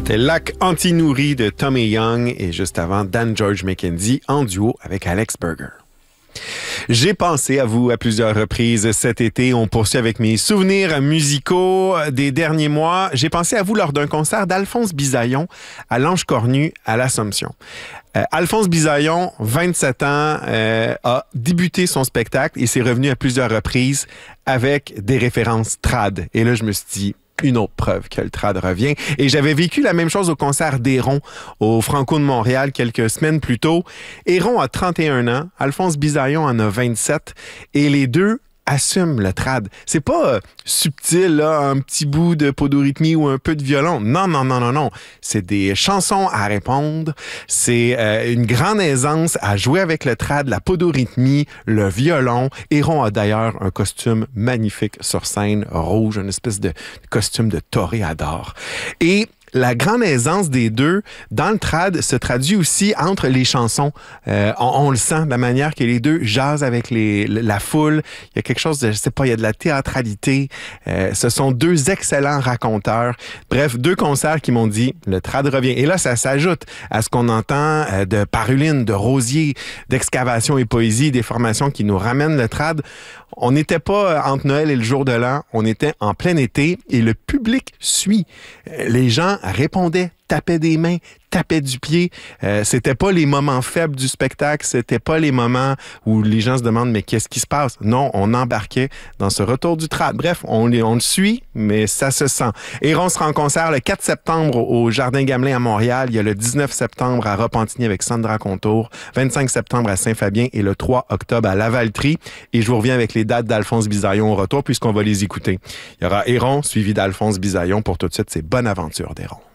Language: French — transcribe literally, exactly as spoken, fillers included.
C'était Lac Anti-Nourri de Tommy Young et juste avant, Dan George McKenzie en duo avec Alex Berger. J'ai pensé à vous à plusieurs reprises cet été. On poursuit avec mes souvenirs musicaux des derniers mois. J'ai pensé à vous lors d'un concert d'Alphonse Bisaillon à l'Ange Cornu à l'Assomption. Euh, Alphonse Bisaillon, vingt-sept ans, euh, a débuté son spectacle et s'est revenu à plusieurs reprises avec des références trad. Et là, je me suis dit, une autre preuve que le trad revient. Et j'avais vécu la même chose au concert d'Héron au Franco de Montréal quelques semaines plus tôt. Héron a trente et un ans, Alphonse Bisaillon en a vingt-sept et les deux assument le trad. C'est pas euh, subtil, là, un petit bout de podorythmie ou un peu de violon. Non, non, non, non, non. C'est des chansons à répondre. C'est euh, une grande aisance à jouer avec le trad, la podorythmie, le violon. Héron a d'ailleurs un costume magnifique sur scène, rouge, une espèce de costume de toréador. Et la grande aisance des deux dans le trad se traduit aussi entre les chansons. Euh, on, on le sent de la manière que les deux jasent avec les, la foule. Il y a quelque chose de, je sais pas, il y a de la théâtralité. Euh, ce sont deux excellents raconteurs. Bref, deux concerts qui m'ont dit le trad revient. Et là, ça s'ajoute à ce qu'on entend euh, de Paruline, de Rosier, d'Excavation et Poésie, des formations qui nous ramènent le trad. On n'était pas entre Noël et le jour de l'an, on était en plein été et le public suit. Les gens répondaient, tapaient des mains, tapaient du pied. Euh, c'était pas les moments faibles du spectacle, c'était pas les moments où les gens se demandent mais qu'est-ce qui se passe? Non, on embarquait dans ce retour du trad. Bref, on, on le suit, mais ça se sent. Héron sera en concert le quatre septembre au Jardin Gamelin à Montréal. Il y a le dix-neuf septembre à Repentigny avec Sandra Contour, vingt-cinq septembre à Saint-Fabien et le trois octobre à Lavaltrie. Et je vous reviens avec les dates d'Alphonse Bisaillon au retour puisqu'on va les écouter. Il y aura Héron suivi d'Alphonse Bisaillon. Pour tout de suite, c'est Bonne aventure d'Héron.